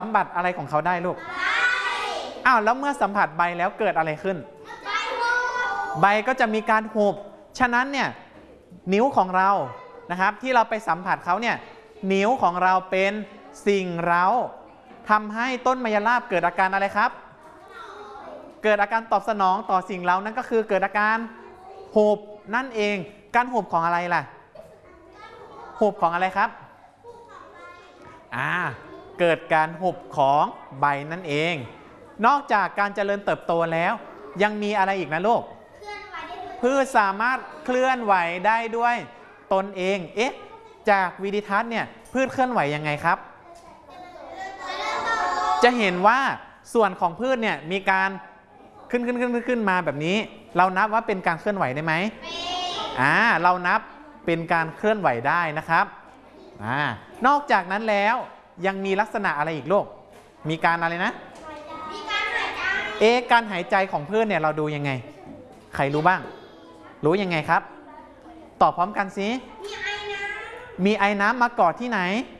สัมผัสอะไรของเขาได้ลูกอ้าวแล้วเมื่อสัมผัสใบแล้วเกิดอะไรขึ้นใบก็จะมีการหุบฉะนั้นเนี่ยนิ้วของเรานะครับที่เราไปสัมผัสเขาเนี่ยนิ้วของเราเป็นสิ่งเร้าทำให้ต้นมะยราบเกิดอาการอะไรครับเกิดอาการตอบสนองต่อสิ่งเร้านั่นก็คือเกิดอาการหุบนั่นเองการหุบของอะไรล่ะหุบของอะไรครับเกิดการหุบของใบนั่นเองนอกจากการเจริญเติบโตแล้วยังมีอะไรอีกนะลูกพืชสามารถเคลื่อนไหวได้ด้วยตนเองจากวิดิทัศน์เนี่ยพืชเคลื่อนไหวยังไงครับจะเห็นว่าส่วนของพืชเนี่ยมีการขึ้นมาแบบนี้เรานับว่าเป็นการเคลื่อนไหวได้ไหมเรานับเป็นการเคลื่อนไหวได้นะครับนอกจากนั้นแล้วยังมีลักษณะอะไรอีกลูกมีการอะไรนะมีการหายใจการหายใจของพืชเนี่ยเราดูยังไงใครรู้บ้างรู้ยังไงครับตอบพร้อมกันสิมีไอน้ำมาเกาะที่ไหน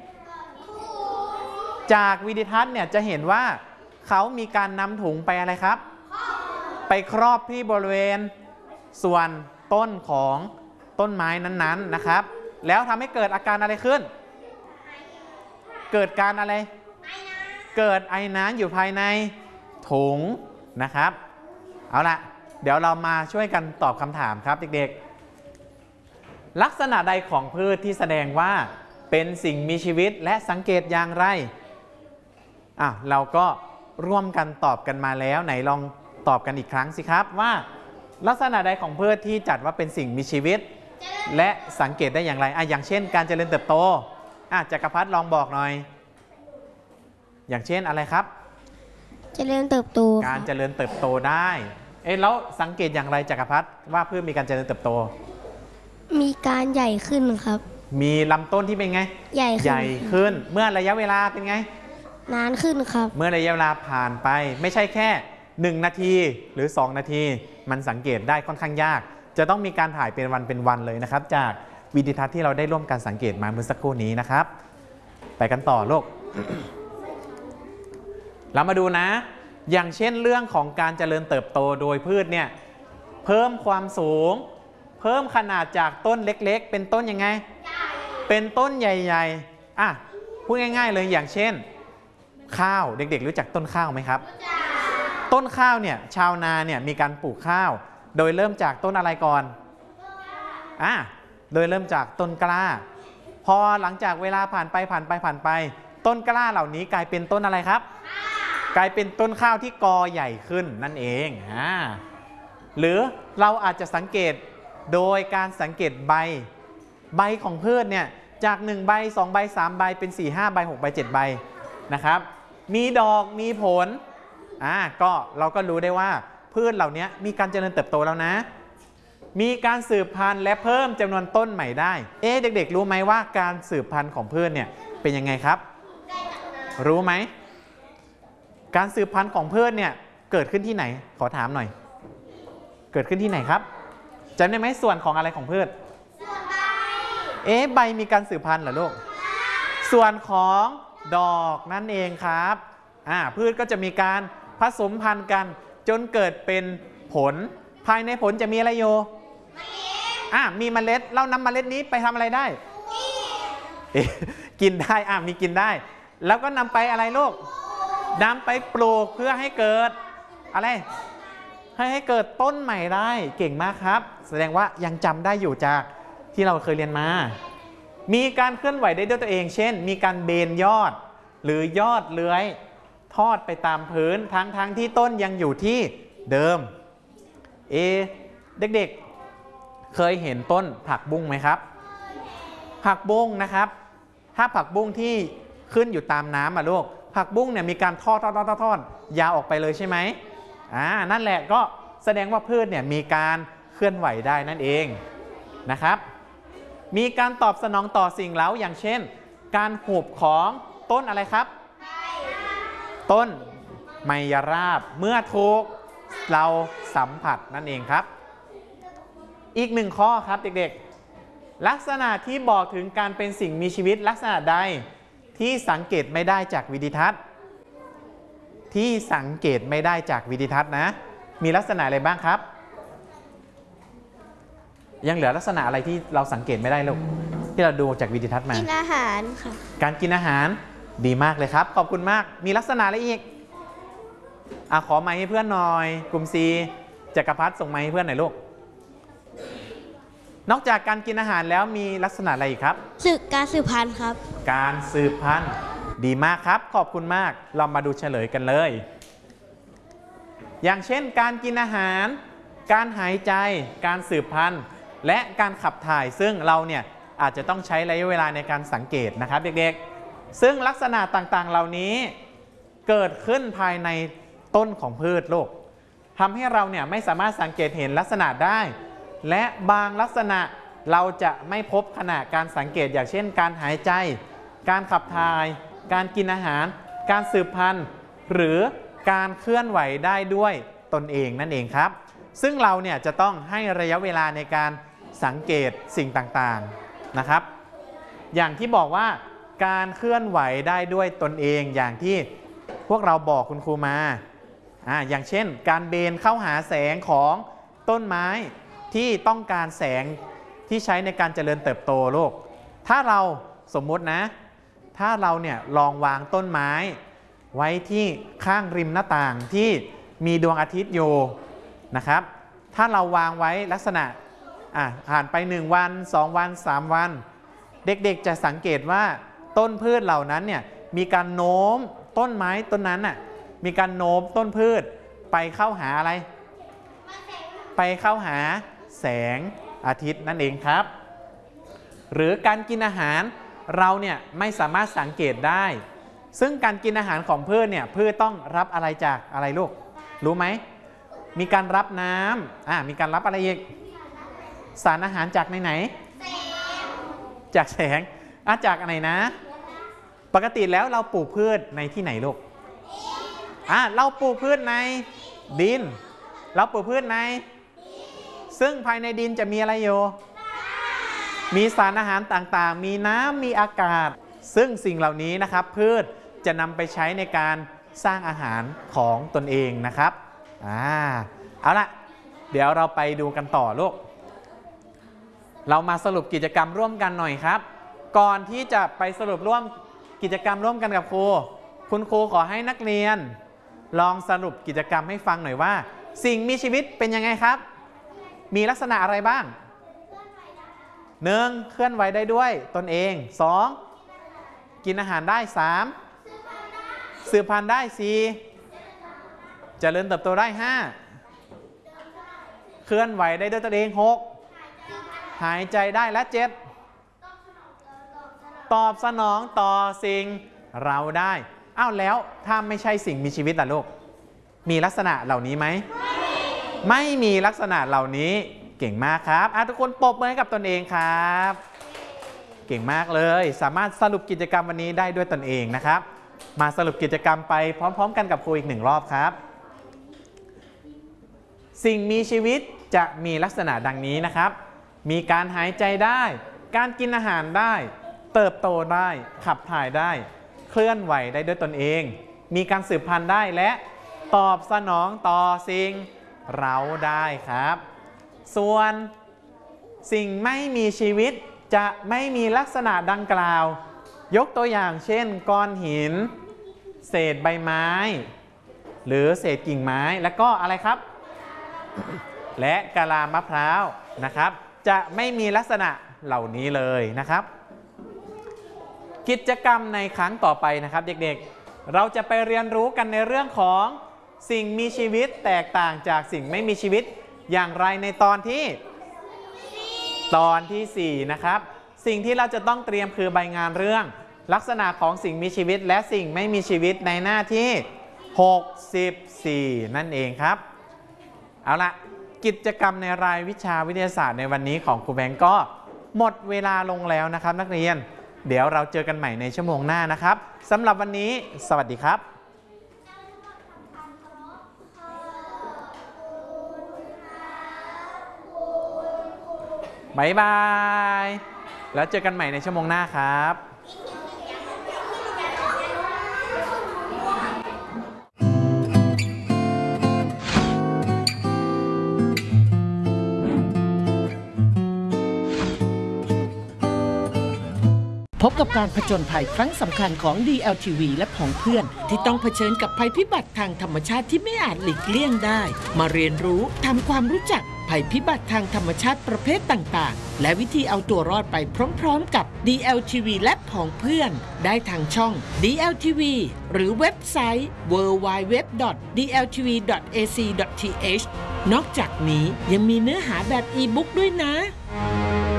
จากวิดิทัศน์เนี่ยจะเห็นว่าเขามีการนำถุงไปอะไรครับไปครอบที่บริเวณส่วนต้นของต้นไม้นั้นๆนะครับแล้วทำให้เกิดอาการอะไรขึ้นเกิดการอะไรเกิดไอน้ำอยู่ภายในถุงนะครับเอาละเดี๋ยวเรามาช่วยกันตอบคำถามครับเด็กๆลักษณะใดของพืชที่แสดงว่าเป็นสิ่งมีชีวิตและสังเกตอย่างไรเราก็ร่วมกันตอบกันมาแล้วไหนลองตอบกันอีกครั้งสิครับว่าลักษณะใดของพืชที่จัดว่าเป็นสิ่งมีชีวิตและสังเกตได้อย่างไรอย่างเช่นการเจริญเติบโตจักรพัฒน์ลองบอกหน่อยอย่างเช่นอะไรครับเจริญเติบโตการเจริญเติบโตได้แล้วสังเกตอย่างไรจักรพัฒน์ว่าพืชมีการเจริญเติบโตมีการใหญ่ขึ้นครับมีลำต้นที่เป็นไงใหญ่ขึ้นเมื่อระยะเวลาเป็นไงนานขึ้นครับเมื่อระยะเวลาผ่านไปไม่ใช่แค่1นาทีหรือ2นาทีมันสังเกตได้ค่อนข้างยากจะต้องมีการถ่ายเป็นวันเลยนะครับจากวิดิทัศน์ที่เราได้ร่วมกันสังเกตมาเมื่อสักครู่นี้นะครับไปกันต่อลูก เรามาดูนะอย่างเช่นเรื่องของการเจริญเติบโตโดยพืชเนี่ยเพิ่มความสูงเพิ่มขนาดจากต้นเล็กๆเป็นต้นยังไงเป็นต้นใหญ่ๆพูดง่ายๆเลยอย่างเช่นข้าวเด็กๆรู้จักต้นข้าวไหมครับต้นข้าวเนี่ยชาวนาเนี่ยมีการปลูกข้าวโดยเริ่มจากต้นอะไรก่อนโดยเริ่มจากต้นกล้าพอหลังจากเวลาผ่านไปต้นกล้าเหล่านี้กลายเป็นต้นอะไรครับกลายเป็นต้นข้าวที่กอใหญ่ขึ้นนั่นเองหรือเราอาจจะสังเกตโดยการสังเกตใบของพืชเนี่ยจาก1ใบ2ใบ3ใบเป็น4 5ใบ6ใบ7ใบนะครับมีดอกมีผลก็เราก็รู้ได้ว่าพืชเหล่านี้มีการเจริญเติบโตแล้วนะมีการสืบพันธุ์และเพิ่มจำนวนต้นใหม่ได้เด็กๆรู้ไหมว่าการสืบพันธุ์ของพืชเนี่ยเป็นยังไงครับรู้ไหมการสืบพันธุ์ของพืชเนี่ยเกิดขึ้นที่ไหนขอถามหน่อยเกิดขึ้นที่ไหนครับจำได้ไหมส่วนของอะไรของพืชใบมีการสืบพันธุ์เหรอลูกส่วนของดอกนั่นเองครับพืชก็จะมีการผสมพันธุ์กันจนเกิดเป็นผลภายในผลจะมีอะไรอยู่มีเมล็ดเรานำเมล็ดนี้ไปทำอะไรได้กินได้มีกินได้แล้วก็นำไปอะไรลูกนำไปปลูกเพื่อให้เกิดอะไรให้เกิดต้นใหม่ได้เก่งมากครับแสดงว่ายังจำได้อยู่จากที่เราเคยเรียนมามีการเคลื่อนไหวได้ด้วยตัวเองเช่นมีการเบนยอดหรือยอดเลื้อยทอดไปตามพื้นทั้งที่ต้นยังอยู่ที่เดิมเด็กๆเคยเห็นต้นผักบุ้งไหมครับผักบุ้งนะครับถ้าผักบุ้งที่ขึ้นอยู่ตามน้ำลูกผักบุ้งเนี่ยมีการทอดยาวออกไปเลยใช่ไหมนั่นแหละก็แสดงว่าพืชเนี่ยมีการเคลื่อนไหวได้นั่นเองนะครับมีการตอบสนองต่อสิ่งเร้าอย่างเช่นการหุบของต้นอะไรครับต้นไมยราบเมื่อถูกเราสัมผัสนั่นเองครับอีกหนึ่งข้อครับเด็กๆลักษณะที่บอกถึงการเป็นสิ่งมีชีวิตลักษณะใดที่สังเกตไม่ได้จากวิดิทัศน์ที่สังเกตไม่ได้จากวิดีทัศน์นะมีลักษณะอะไรบ้างครับยังเหลือลักษณะอะไรที่เราสังเกตไม่ได้ลูกที่เราดูจากวิดีทัศน์มากินอาหารค่ะการกินอาหารดีมากเลยครับขอบคุณมากมีลักษณะอะไรอีกขอไมค์ให้เพื่อนหน่อยกลุ่ม C จักรพัฒน์ส่งไมค์ให้เพื่อนหน่อยลูกนอกจากการกินอาหารแล้วมีลักษณะอะไรอีกครับการสืบพันธุ์ครับการสืบพันธุ์ดีมากครับขอบคุณมากเรามาดูเฉลยกันเลยอย่างเช่นการกินอาหารการหายใจการสืบพันธุ์และการขับถ่ายซึ่งเราเนี่ยอาจจะต้องใช้ระยะเวลาในการสังเกตนะครับเด็กๆซึ่งลักษณะต่างๆเหล่านี้เกิดขึ้นภายในต้นของพืชโลกทำให้เราเนี่ยไม่สามารถสังเกตเห็นลักษณะได้และบางลักษณะเราจะไม่พบขณะการสังเกตอย่างเช่นการหายใจการขับถ่ายการกินอาหารการสืบพันธุ์หรือการเคลื่อนไหวได้ด้วยตนเองนั่นเองครับซึ่งเราเนี่ยจะต้องให้ระยะเวลาในการสังเกตสิ่งต่างๆนะครับอย่างที่บอกว่าการเคลื่อนไหวได้ด้วยตนเองอย่างที่พวกเราบอกคุณครูมาอย่างเช่นการเบนเข้าหาแสงของต้นไม้ที่ต้องการแสงที่ใช้ในการเจริญเติบโตโลกถ้าเราสมมุตินะถ้าเราเนี่ยลองวางต้นไม้ไว้ที่ข้างริมหน้าต่างที่มีดวงอาทิตย์อยู่นะครับถ้าเราวางไว้ลักษณะผ่านไป1วัน2วัน3วันเด็กๆจะสังเกตว่าต้นพืชเหล่านั้นเนี่ยมีการโน้มต้นไม้ต้นนั้นน่ะมีการโน้มต้นพืชไปเข้าหาอะไรไปเข้าหาแสงอาทิตย์นั่นเองครับหรือการกินอาหารเราเนี่ยไม่สามารถสังเกตได้ซึ่งการกินอาหารของพืชเนี่ยพืชต้องรับอะไรจากอะไรลูกรู้ไหมมีการรับน้ำมีการรับอะไรอีกสารอาหารจากไหนจากแสงจากอะไรนะปกติแล้วเราปลูกพืชในที่ไหนลูกเราปลูกพืชในดินเราปลูกพืชในซึ่งภายในดินจะมีอะไรอยู่มีสารอาหารต่างๆมีน้ำมีอากาศซึ่งสิ่งเหล่านี้นะครับพืชจะนำไปใช้ในการสร้างอาหารของตนเองนะครับเอาละเดี๋ยวเราไปดูกันต่อลูกเรามาสรุปกิจกรรมร่วมกันหน่อยครับก่อนที่จะไปสรุปร่วมกิจกรรมร่วมกันกับครูคุณครูขอให้นักเรียนลองสรุปกิจกรรมให้ฟังหน่อยว่าสิ่งมีชีวิตเป็นยังไงครับมีลักษณะอะไรบ้าง1เคลื่อนไหวได้ด้วยตนเอง2กินอาหารได้3สืบพันธุ์ได้4เจริญเติบโตได้5เคลื่อนไหวได้ด้วยตนเอง6หายใจได้และ7ตอบสนองต่อสิ่งเราได้แล้วถ้าไม่ใช่สิ่งมีชีวิตล่ะลูกมีลักษณะเหล่านี้ไหมไม่มีลักษณะเหล่านี้เก่งมากครับทุกคนปรบมือให้กับตนเองครับเก่งมากเลยสามารถสรุปกิจกรรมวันนี้ได้ด้วยตนเองนะครับมาสรุปกิจกรรมไปพร้อมๆกันกับครูอีก1รอบครับสิ่งมีชีวิตจะมีลักษณะดังนี้นะครับมีการหายใจได้การกินอาหารได้เติบโตได้ขับถ่ายได้เคลื่อนไหวได้ด้วยตนเองมีการสืบพันธุ์ได้และตอบสนองต่อสิ่งเร้าได้ครับส่วนสิ่งไม่มีชีวิตจะไม่มีลักษณะดังกล่าวยกตัวอย่างเช่นก้อนหินเศษใบไม้หรือเศษกิ่งไม้แล้วก็อะไรครับและกะลามะพร้าวนะครับจะไม่มีลักษณะเหล่านี้เลยนะครับกิจกรรมในครั้งต่อไปนะครับเด็กๆเราจะไปเรียนรู้กันในเรื่องของสิ่งมีชีวิตแตกต่างจากสิ่งไม่มีชีวิตอย่างไรในตอนที่4นะครับสิ่งที่เราจะต้องเตรียมคือใบงานเรื่องลักษณะของสิ่งมีชีวิตและสิ่งไม่มีชีวิตในหน้าที่64นั่นเองครับเอาละกิจกรรมในรายวิชาวิทยาศาสตร์ในวันนี้ของครูแบงก์ก็หมดเวลาลงแล้วนะครับนักเรียนเดี๋ยวเราเจอกันใหม่ในชั่วโมงหน้านะครับสำหรับวันนี้สวัสดีครับบ๊ายบายแล้วเจอกันใหม่ในชั่วโมงหน้าครับพบกับการผจญภัยครั้งสำคัญของ DLTV และผองเพื่อนที่ต้องเผชิญกับภัยพิบัติทางธรรมชาติที่ไม่อาจหลีกเลี่ยงได้ มาเรียนรู้ทำความรู้จักภัยพิบัติทางธรรมชาติประเภทต่างๆและวิธีเอาตัวรอดไปพร้อมๆกับ DLTV และผองเพื่อนได้ทางช่อง DLTV หรือเว็บไซต์ www.dltv.ac.th นอกจากนี้ยังมีเนื้อหาแบบอีบุ๊กด้วยนะ